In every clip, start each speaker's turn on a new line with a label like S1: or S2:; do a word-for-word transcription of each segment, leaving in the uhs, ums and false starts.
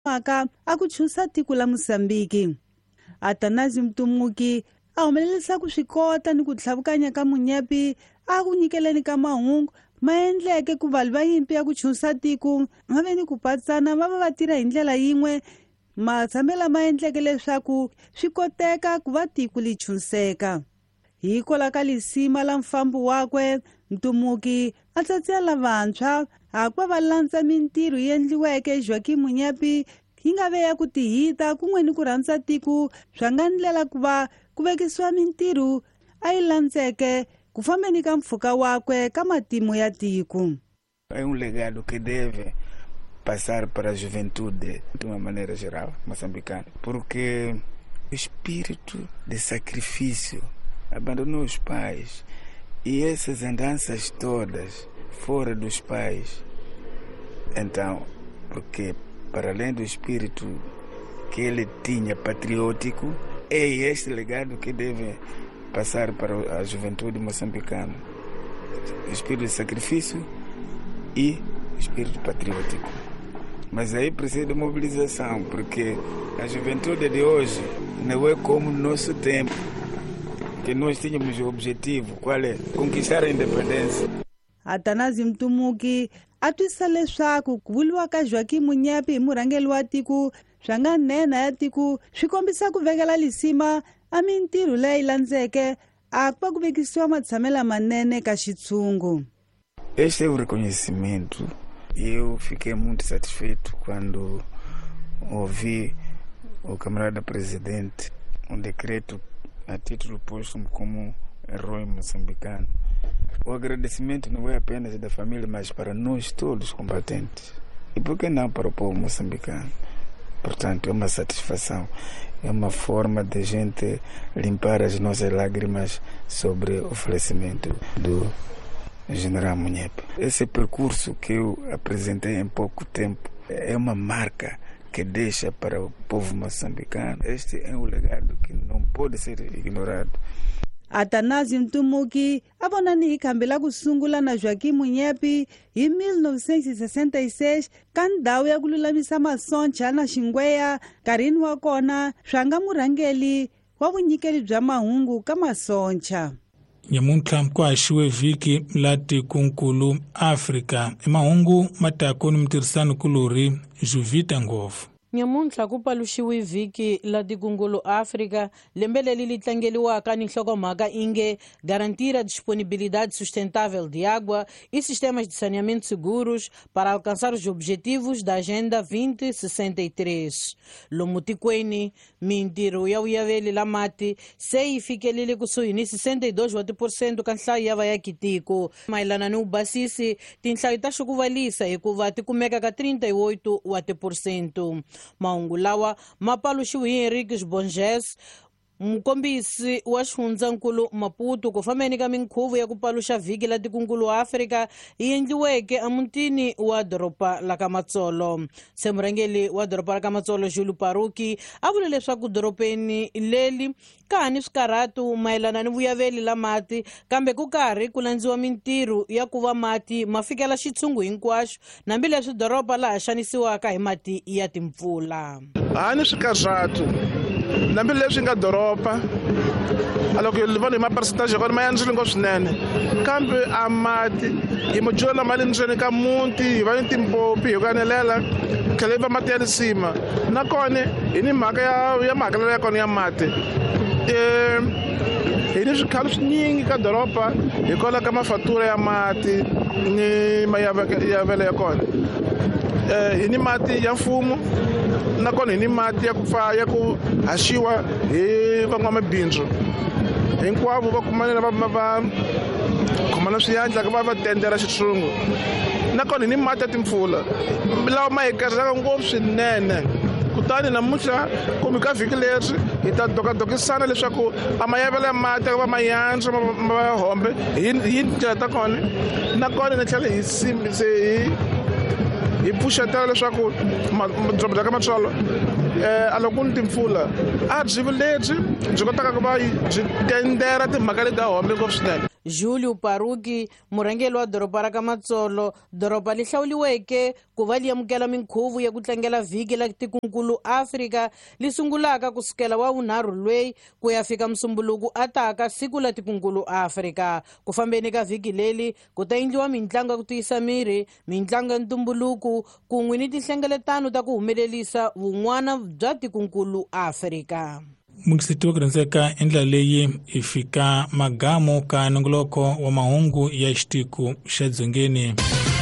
S1: maka aku chusa tiko la Mozambique. Athanasio Mtumuki a humelerisa ku swikota ni ku tlhavukanya ka Munyapi a ku nyikeleni ka mahungu ma endleke ku vanhu va yimpi ya ku chusa tiko va ve ni ku patsana va va va tirha hi ndlela yin'we matshambela ma endleke leswaku swi koteka ku va tiko li chuseka. Hikola ka lisima la mfambo wakwe Mtumuki a tsatsela vantshwa hakwa va landza mintirho yi endliweke Joaquim Munyapi yi nga ve ya ku tihita kun'weni ku rhandza tiko swa nga ndlela ku va ku vekisiwa mintirho a yi landzeke ku fambeni ka mpfhuka wakwe ka matimu ya tiko.
S2: É um legado que deve passar para a juventude de uma maneira geral moçambicana, porque o espírito de sacrifício abandonou os pais e essas andanças todas fora dos pais. Então, porque para além do espírito que ele tinha patriótico, é este legado que deve passar para a juventude moçambicana. O espírito de sacrifício e o espírito patriótico. Mas aí precisa de mobilização, porque a juventude de hoje não é como no nosso tempo, que nós tínhamos o objetivo, qual é? Conquistar a independência.
S1: Athanasio Mtumuki a twisa leswaku ku vuliwa ka Joaquim Munyapi hi murhangeli wa tiko swa nga nena ya tiko swi kombisa ku vekela lisima a mintirho leyi landzeke a ku va ku vekisiwa matshamela manene ka xitshungu.
S2: Este é o reconhecimento. Eu fiquei muito satisfeito quando ouvi o camarada presidente um decreto a título póstumo como herói moçambicano. O agradecimento não é apenas da família, mas para nós todos combatentes. E por que não para o povo moçambicano? Portanto, é uma satisfação, é uma forma de gente limpar as nossas lágrimas sobre o falecimento do general Munyapi. Esse percurso que eu apresentei em pouco tempo é uma marca que deixa para o povo moçambicano. Este é um legado que não pode ser ignorado.
S1: Athanasio Mtumuki a vona ni hi khambela ku sungula na Joaquim Munyapi hi mil novecentos e sessenta e seis ka ndhawu ya ku lulamisa masoncha na Xingweya. Nkarhini wa kona swa nga murhangeli wa vunyikeli bya mahungu ka masoncha.
S3: Nyamuntlha ku haxiwe vhiki la tikonkulu Afrika i mahungu matakoni mtirhisano kulori Juvita Ngofu.
S4: Nyamuntlha ku paluxiwe vhiki la tikungulu África, lembe leli li tlangeliwaka ni nhlokomhaka inge garantir a disponibilidade sustentável de água e sistemas de saneamento seguros para alcançar os objetivos da Agenda vinte sessenta e três. Lomu tikweni mintirho ya uyaveli la mati se yi fikelele kusuhi ni sessenta e dois por cento ka nhlayo ya vaaki tiko. Mayelana ni ubasisi tinhlayo ta xukuvalisa hikuva ti kumeka ka trinta e oito por cento. Mahungu lawa ma paluxiwe hi Henriques Bonges, mukombisi wa xifundzankulu Maputo ku fambeni ka minkhuvo ya ku paluxa vhiki la tikungulu Afrika yi endliweke emutini wa doropa la Kamatsolo. Se murhangeli wa doropa la Kamatsolo Jules Paruki a vule leswaku doropeni leli ka hani swikarhatu mayelana ni vuyaveli la mati, kambe ku karhi ku landziwa mintirho ya ku va mati ma fikela xitshungu hinkwaxo nambileswi doropa laha xanisiwaka hi mati ya timpfula.
S5: Hani swikarhatu nambileswi nga doropa aloko vanhu hi mapersentaje ya kona ma yandzile ngopfu swinene, kambe a mati hi mo jola mali ndzeni ka muti hi va ni timpopi hi ku anelela tlhela hi va mati ya risima nakona hi ni mhaka ya mahakelelo ya kona ya mati. Um hi ni swikhalu swinyingi ka doropa hikwalaho ka mafatura ya mati ni mayavelo ya kona. Hi ni mati ya mfumo nakona hi ni mati ya ku pfa ya ku haxiwa hi van'wamabindzu hinkwavo va kumanela va va khomana swiyandla ka va va tendera xitshungu, nakona hi ni mati ya timpfula lawa ma hi karhisaka ngopfu swinene. Kutani namuntlha kumbe ka vhiki leri hi ta dokadokisana leswaku a mayavelo ya mati va ma yantswa ma va hombe hi ndlela ta kona, nakona ni tlhela hi hi hi pfuxetela leswaku doroba bya Kamatsolo eh aloko ni timpfula a byi lebyi byi kotaka ku va byi tendera timhaka leti ta hombe ngopfu swinene.
S4: Júlio Paruki, murhangeri wa doroba ra ka Matsolo, doroba li hlawuliweke ku va li amukela minkhuvo ya ku tlangela vhiki la tikunkulu Afrika li sungulaka kusukela wa vunharhu Lweyi ku ya fika Musumbuluku a taka siku la tikunkulu Afrika. Ku fambeni ka vhiki leli ku ta endliwa mitlangu ya ku tiyisa miri, mitlangu ya ntumbuluku kun'we ni tinhlengeletano ta ku humelelisa vun'wana bya tikunkulu Afrika.
S3: Mugisiti wa kurandzeka endla leyi i fika magamo ka nongoloko wa mahungu ya xitiku xa dzongeni.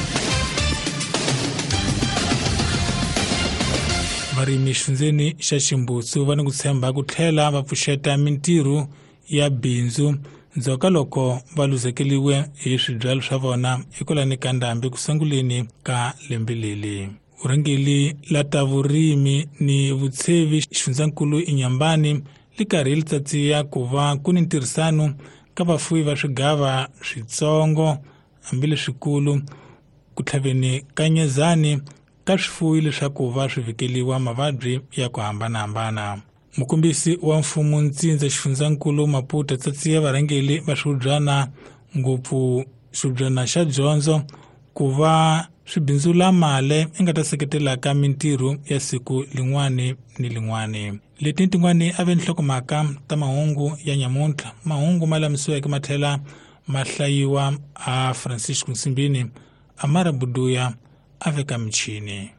S3: Varimi xifundzeni xa Ximbutsu va ni ku tshemba ku tlhela va pfuxeta mintirho ya bindzu ndzhaku loko va luzekeliwe hi swibyalo swa vona hikwalani ka ndhambi ku sunguleni ka lembe leri. Urhangeli la ta vurimi ni vutshevi xifundzankulu iNyambani li karhi li tsatsiya ku va ku ni ntirhisano ka vafuwi va swigava switsongo hambileswikulu ku tlhaveni ka nyezani ka swifuwi leswaku va swi vekeliwa mavabyi ya ku hambanahambana. Mukombisi wa mfumo ntsindza xifundzankulu Maputo tsatsiya varhangeli va swibyana ngopfu swibyana xa dyondzo ku va swi bindzula mali i nga ta seketelaka mintirho ya siku lin'wana ni lin'wana. Leti tin'wana a ve nhlokomhaka ta mahungu ya nyamuntlha, mahungu ma lamisiweke mathlela ma hlayiwa a Francisco Nsimbini, Amara Buduya a veka michini.